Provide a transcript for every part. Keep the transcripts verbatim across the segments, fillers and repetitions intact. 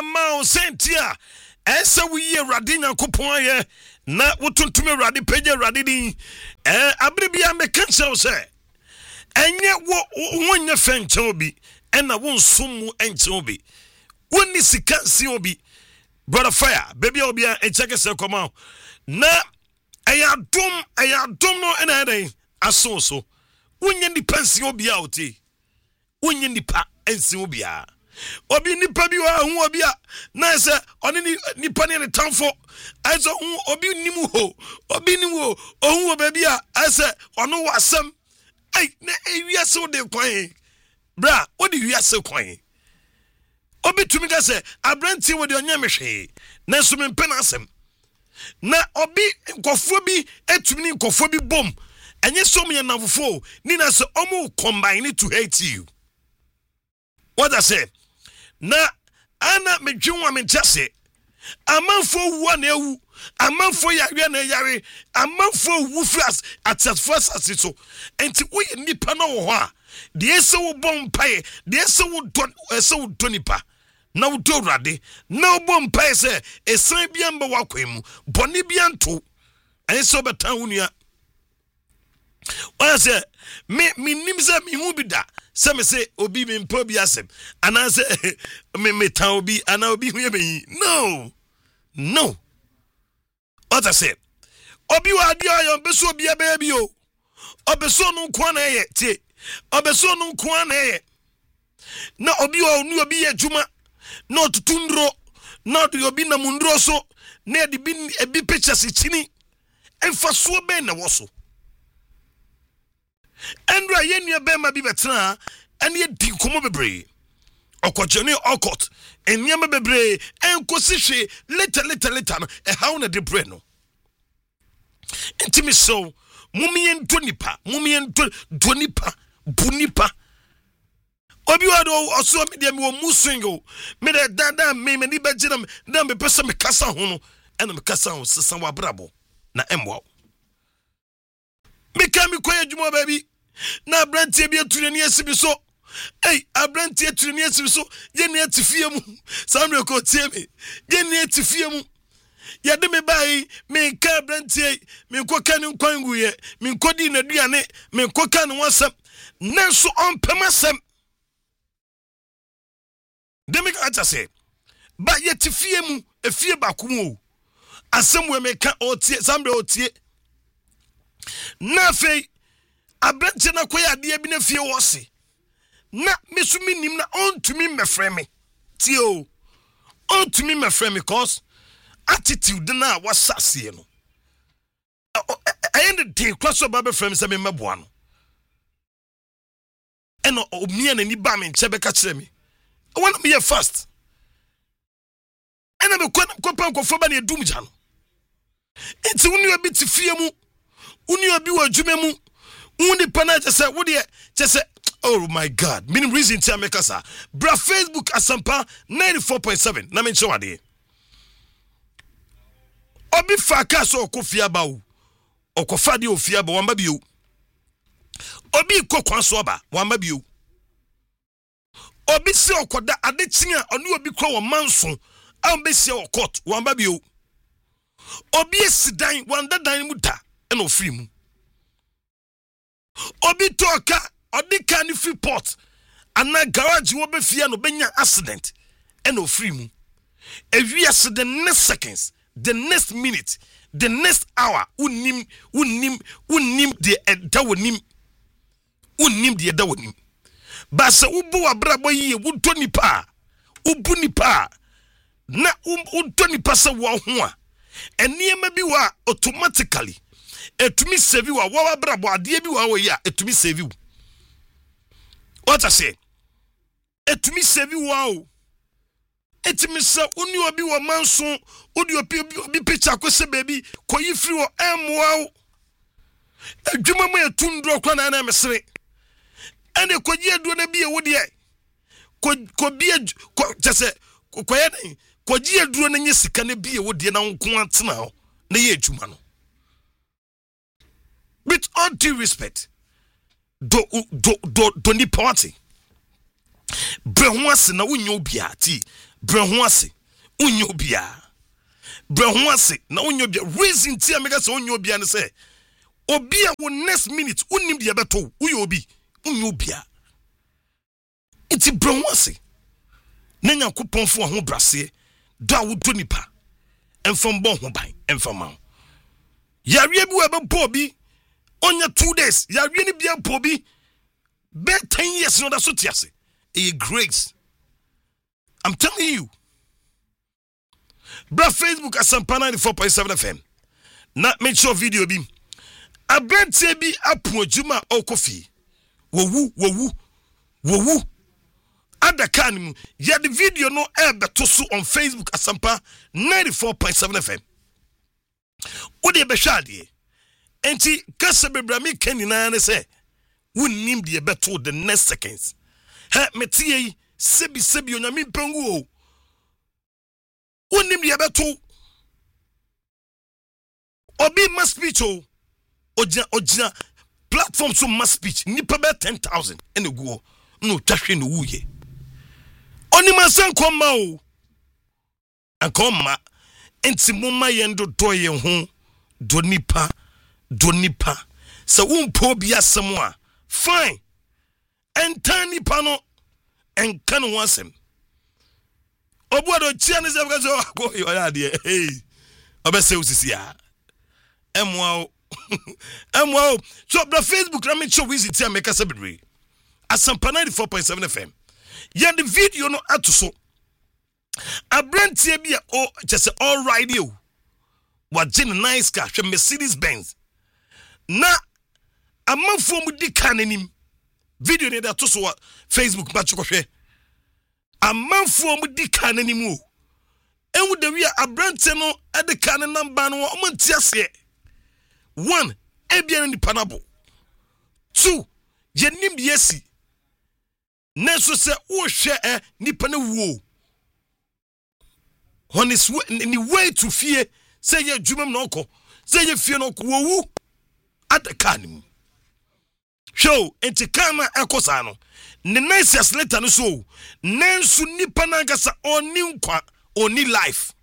ama sentia esa wiye Awurade Nyankopɔn ye na wotuntume Awurade pagye Awurade din eh abrebia meka nkyerɛw sɛ enye wo wonye fenkyɛn obi ena wonsom mu enkyɛn obi wonni sika nsi obi brother fire baby obi a echeke se koma na ayadom ayadom no ena den aso so wonye nipansi obi a oti wonye nipa ensi obi a obi nipa bi wa hu obi a na se oni nipa ne tamfo aso hu obi nimu ho obi nimu ohu baby a ase ono wasem ai na ewiase wo de kwan bra wo de wiase kwan obi tumi ga se abranti wo de onyamehwe na so mempena asem na obi nkofo bi etumi ni nkofo bi bom enye so me namfofo ni na se omo combine to hate you. What I say na ana medwinwa mentase amanfo wu na ewu amanfo yare na yare amanfo wu fras at first as so enti wo nipa na wo ho a de ese wo bom pae de ese wo don ese wo donipa na wo do Awurade na wo bom pae se esan bia mba wakwemu boni bia nto ense obetan wunua wa se me minim se mi hu bi da se me se obi me mpa bi asem ana se me metan obi ana obi hu ye no no what I say obi wa adi ayo beso obi e be bi o obeso no nko na ye tie obeso no nko na ye na obi wa onu obi ye djuma na otutundro na odi obi na mundro so na di bi ebi pictures chini emfa so be na woso Andra yenua bema bi betena ene di komo bebre okojene okot eniam bebre enkosi hwe later later later no e hawo na de bre no intimi so mumien donipa mumien donipa bunipa obi wado oso me de me wo musingo me de dada me me ni bagina na me pesa me kasa ho no ena me kasa ho sesa wa brabo na emwo me ka me koye djuma baby na abrantie bi atune ne asibi so ei abrantie atune ne asibi so ye ne atifie mu samre ko tie me ye ne atifie mu ye de me bai me ka abrantie me ko ka ne nkwangu ye me kodi na duane me ko ka ne wasam na so on pemasem de me ka say ba ye tifie mu efie bakumu asem we me ka otie samre otie na fei abrantie na koya de bi na fie wose na mesumi nim na ontumi mefrɛ me tio ontumi mefrɛ me cause attitude na wasase no ayende de kwaso ba be frɛ me se me meboa no eno omia na ni ba me nche be ka kire me wona me ye fast ena me ko pa ko fo ba na edum ja no enti woni obi ti fie mu woni obi wa dwuma mu woni pana say wo de say oh my god meaning reason to make us bra Facebook Asampa ninety-four point seven na me nche wade obi fa ka so okofia ba wo okofa de ofia ba wamba bio obi kokwan so ba wamba bio obi se okoda adekyin a onu obi kro wo manso am be se okot wamba bio obi esidan wanda dan mu da eno free mu obi toka odi kan free port ana garage wo be fia no benya accident eno free mu ewiase the next seconds the next minute the next hour unim unim unim de edawonim unim de edawonim ba se ubu abrabo yiye wuto nipa ubu nipa na wuto nipa se wo ho a eniyema bi wa automatically etumi save wa wa brabo ade bi wa wo ya etumi save. What I say etumi save wa o etumi sa uni obi wa manso odi obi bi picture ko se baby ko yi free wo emwa o adwuma mo etundro kwa na na mesere ene ko ji edu na bi e wo de ko ko bi ko tese ko ye den ko ji edu na nye sika na bi e wo de na nko atena ho na ye adwuma no. With all due respect, do do do do ni party. Brehwase na unyo bia ti. Brehwase unyo bia. Brehwase na unyo bia. Reason ti ameka se unyo bia ne se. Obi a wo next minute unim bia beto. Uyo obi unyo bia. Iti brehwase. Na Nyankopon fo ho brase. Do a wo do nipa. Enfam bon ho ban. Enfam ma. Yawie bi we be po bi. Onya two days. Yawie ni bia po bi. Be ten years no da so tiase. A grace. I'm telling you. Bra Facebook Asampa ninety-four point seven F M. Na make sure video bi. Abrante bi apu adwuma okofi. Wowu wowu wowu. Adaka nimu. Ya the video no e beto so on Facebook Asampa ninety-four point seven F M. Ode be hwade. Enti kase bebra me kanina ne se. Wunnim de beto the next seconds. He metie sebi sebi onyame mpangu o. Wunnim de beto. Obi must speech o. Oja oja platform so must speech. Nipa be ten thousand ene guo. No twahwe no wuye. Oni masan koma o. Ankoma enti mumma yendo doye ho do nipa do nipa. Se wumpo bi asem a fine. Enta nipa no enka no wasem. Obuado chia ne se bakazo go yo ya de hey. Obese usisi a. Emwa o. Emwa o. So the Facebook na me show visit here make us be. Asampa ninety-four point seven F M. Ya the video no ato so. Abrantie bi o just all right you. Wa gin nice car, Mercedes Benz. Na amanfo mu di kan anim. Video ne da to so Facebook ba chukwohwe. Amanfo mu di kan anim o. Enwu de wi abrante no e de kan number no o mantiase. One, ebia ni panabo. Two, yenim de yesi. Neso se wo hwe eh nipa na wuo. On is any way to fear say ye dwumam no ko. Say ye fear no ko wu at the canim. Show enti kana ekosa no. Ne nice as letter no so. Nensu nipa na gasa oni nkwa oni life.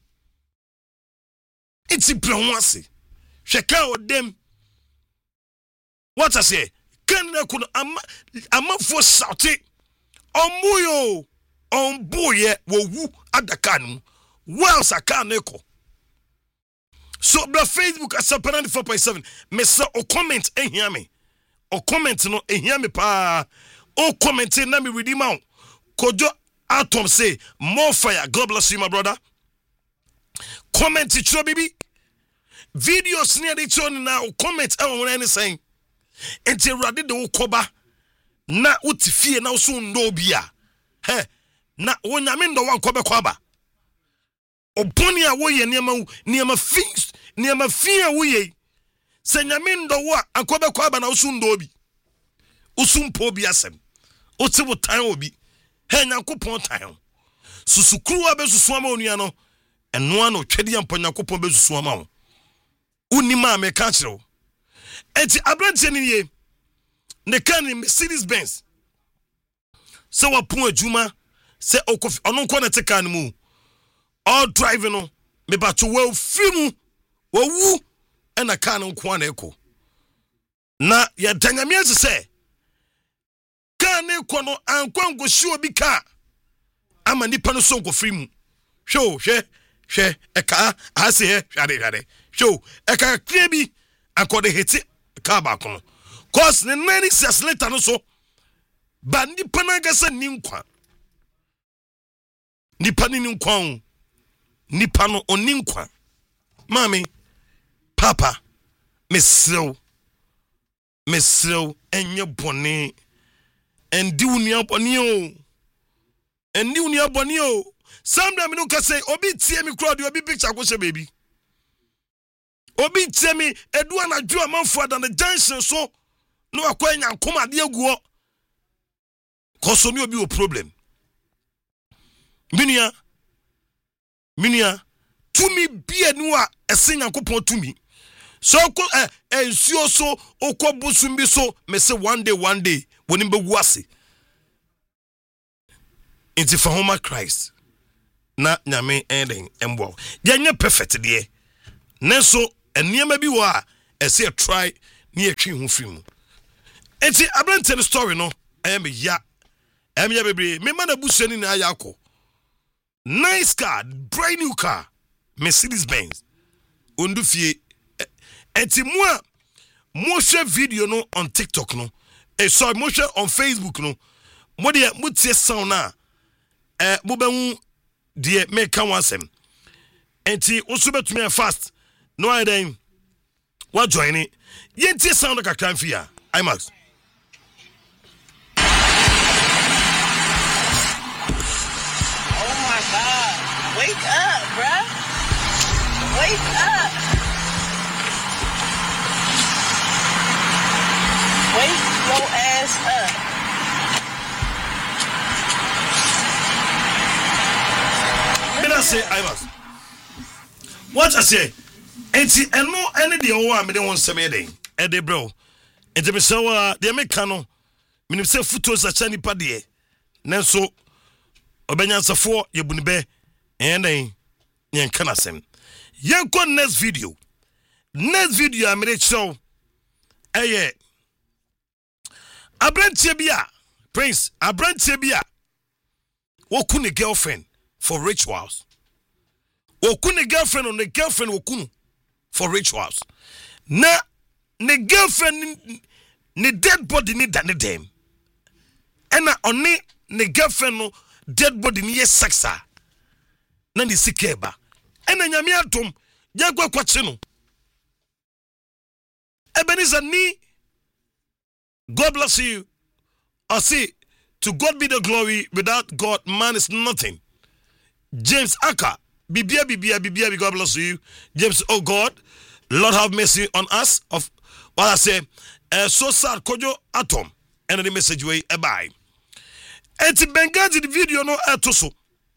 Enti brehwase. Sheka odem. What I say? Can na kuno ama amafo shouting. Omuyo omboye wo wu adaka no. Well saka neko. So the Facebook Asampa ninety-four point seven. Me say o comment e hear me. O comment no e hear me pa. O comment na me redeem out. Kojo Atom say more fire. God bless you my brother. Comment it show baby. Videos near the channel now comment e won any saying. Enti rade de ukoba na utifie na usu ndo bia. He na wonyame ndo wankobe kwaba. Oponi a woye niema niema fins niema fin a woye. Se nyame ndo wa ankobe kwaba na usu ndo obi. Usu mpo obi asem. Oti wo tan obi. He Nyankopon tan. Susukuru abesusu ama onua no. Eno ano twede ampa Nyankopon besusu ama wo. Unima me ka kire wo. Enti abrante ni ye ne kan ni Mercedes Benz se wa pon adwuma se okofi ono nko na te kan mu all driving no me ba to wa fimu wa wu ena kan nko na eko na ya danyame se kan eko no ankwa ngoshi obi ka ama nipa no so nko fimu hwe hwe hwe eka ase he hwade hwade hwe eka kire bi akode hiti kaba kono cause ne nani ses later no so ba nipa na gasa ni nkwa nipa ni nkwa nipa no oni nkwa mami papa mesrew mesrew enye bone endi uni aboni o endi uni aboni o samda me no ka say obi tie me crowd obi picture ko she baby obi temi edua na dua manfo da na junction so no akwanya nkoma de aguo koso ni obi o problem minia minia tumi bia nu a ese Nyankopon tumi so ko eh ensuo so okobusum bi so me se one day one day woni bewu ase Inti for homa Christ. Na nyame ending embo. Yanye perfect de. Nenso eniyama bi wa ese try na yetwi hu film. Inti abrante the story no em ya. Em ya bebre me man abusani na ayako. Nice car, brand new car. Mercedes Benz. Ondu fie. Enti moi mo share video no on TikTok no. Eh sorry, mo share on Facebook no. Mo de mo tie sound na eh mo be hu de me kan wasem. Enti oso betumi fast. No I then what join it. Yen tie sound ka kan fia. IMAX. Oh my God. Wake up, bruh. Wake up. Wake your ass up. What I say, I was. What I say, and see, and no, any the old one, they won't say me day, and they bro, and they say, uh, they make cano, meaning say photos at Chani Padie, Nanso, Obenyan Safo, Yabunibe, and they, Yan Canasem. Yan con next video, next video, I made it show, eh, yeah. Abrant Tebia, Prince, Abrant Tebia, Wokuni girlfriend for rituals. Wokuni girlfriend on the girlfriend Wokunu for rituals. Na, ne girlfriend, ne dead body ni dane dem. Ena oni ne girlfriend no dead body ni ye sexa. Na ni sikeba. Ena nyame atom, jagwa kwache no. Ebenezer ni, God bless you. I see, to God be the glory. Without God, man is nothing. James Aka, Bibia, Bibia, Bibia, God bless you. James, oh God, Lord have mercy on us. Of what I say, uh, so sad, Kojo Atom, and the message way, a bye. And to Bengazi the video no atoso.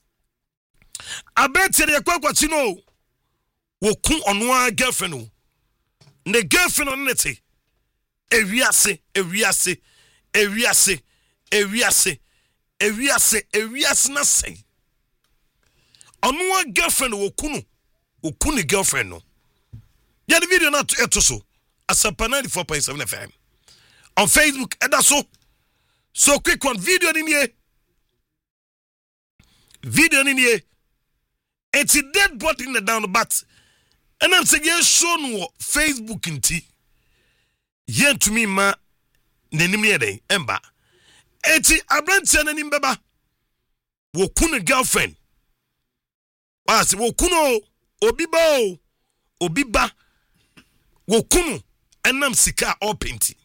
I bet you the Aquatino will come on one girlfriend. The girlfriend on Netty. Ewiase, ewiase, ewiase, ewiase, ewiase, ewiase na say. Onu one girlfriend wo kunu, wo kunu girlfriend no. Ya the video na to eto so. Asampa ninety-four point seven F M. On Facebook, eda so. So quick one video ni nie. Video ni nie. It's a dead body in the down but. And I'm saying show no Facebook inti. Yen to me ma nenimye dey emba eti abrantia nanim beba wo kunu girlfriend wase wo kunu obi ba o obi ba wo kunu enam sika openti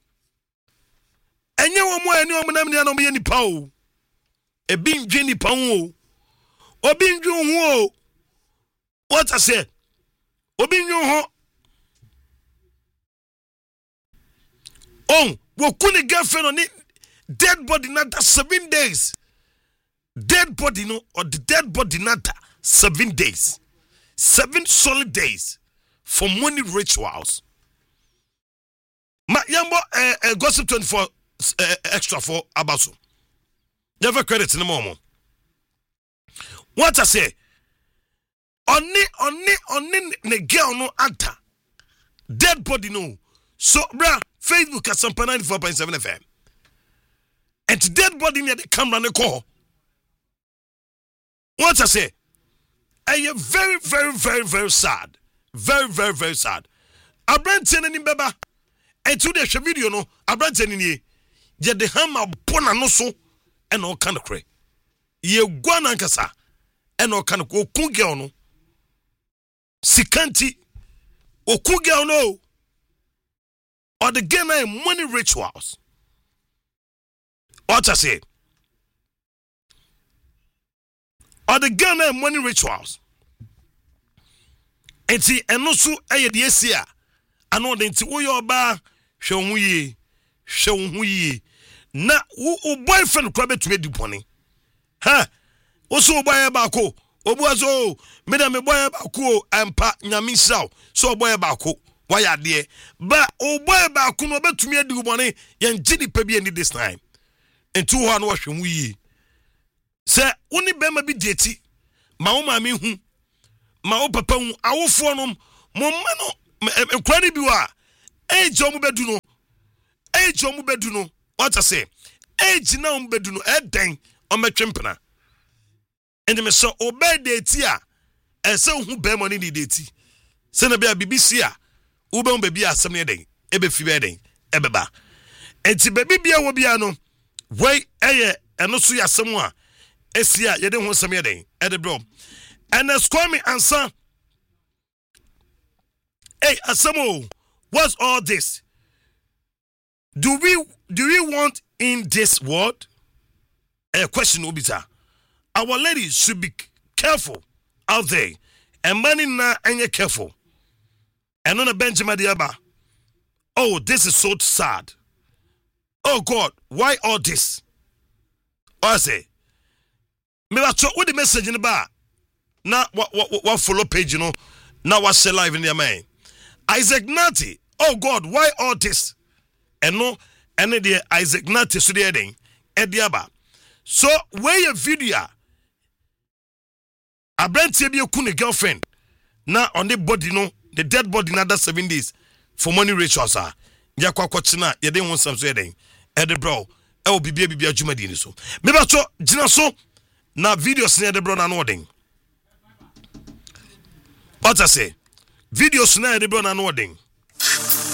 enye wo mo ani o nam ni na mo ye nipa o ebi ndwe nipa ho o obi ndwe ho o what I say obi ndwe ho. Oh, wokuni girlfriend on it, dead body nata seven days. Dead body no, or the dead body nata seven days. Seven solid days for money rituals. Ma yambo uh, uh, gossip twenty-four uh, extra for Abaso. Never credit in the moment. What I say? Oni, oni, oni, ne girl no anta. Dead body no. So, bruh. Facebook at Sampa ninety-four point seven F M. And to dead body near the camera and the call. What I say? I am very, very, very, very sad. Very, very, very sad. I brand ten in Beba. And to the video no, I brand ten in ye. Yet the hammer pona no so and all kind of cray. Ye guana kasa and all kind of okunge no. Sikanti okunge no. Or the Ghana money rituals. What I say? Or the Ghana money rituals. And see, and also, I the Asia. I know the Nti ba show ye, show ye. Na who boyfriend crabbe to me do pony. Ha! Also, boy abako. Obuazo, Madame boy abako, and pa Yamisao, so boy abako. Why are there? But oh boy, about Kuno bet to me do money, young Jimmy Pebby any this time. And two hundred washing we se woni bema bi deti ma wo ma me hu ma wo papa hu awofo no mo ma no enkwani bi wa age omu bedu no age omu bedu no what I say age na omu bedu no eden o metwempena ende me so obey deti a ese hu bema ni deti se na bia bibisi a wo be be bia asem ne den ebe fi be den ebeba enti baby bia wo bia no wei eye eno so ya asem a esia yede ho asem ye den ede bro and as call me answer hey asemo what's all this do we do we want in this world a question obita our ladies should be careful out there and money na enye careful and on a Benjamin Diaba oh this is so sad oh God why all this I say me la cho with the message in the bar na what what what follow page you know now what share live in their man Isaac Nati oh God why all this and no and the Isaac Nati so the thing e diaba so where your video abrantie bi eku ne girlfriend na on the body no the dead body na that seven days for money rituals ah ya kwakwachi na ye den won sam so ye den e de bro e o bibia bibia adwumadi ni so me ba to gina so na videos ne de bro na no den what I say videos na de bro na no den